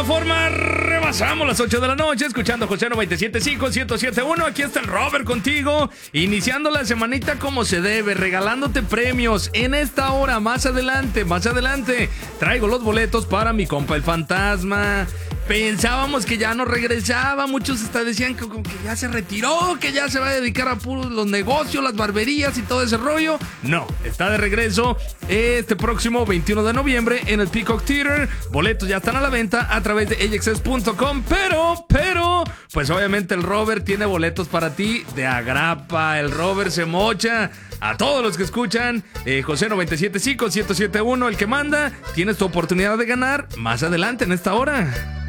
forma, rebasamos las 8 de la noche escuchando José 97.5, 107.1. Aquí está el Robert contigo, iniciando la semanita como se debe, regalándote premios en esta hora. Más adelante, traigo los boletos para mi compa el Fantasma. Pensábamos que ya no regresaba, muchos hasta decían que ya se retiró, que ya se va a dedicar a puros los negocios, las barberías y todo ese rollo. No, está de regreso este próximo 21 de noviembre en el Peacock Theater. Boletos ya están a la venta a través de axs.com, pero, pues obviamente el Robert tiene boletos para ti de agrapa. El Robert se mocha. A todos los que escuchan José 97.5, 107.1, el que manda, tienes tu oportunidad de ganar más adelante en esta hora.